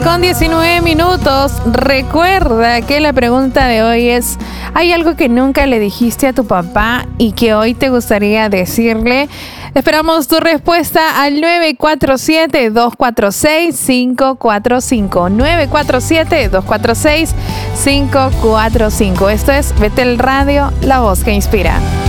Con 19 minutos, recuerda que la pregunta de hoy es: ¿hay algo que nunca le dijiste a tu papá y que hoy te gustaría decirle? Esperamos tu respuesta al 947-246-545. 947-246-545. Esto es Betel Radio, la voz que inspira.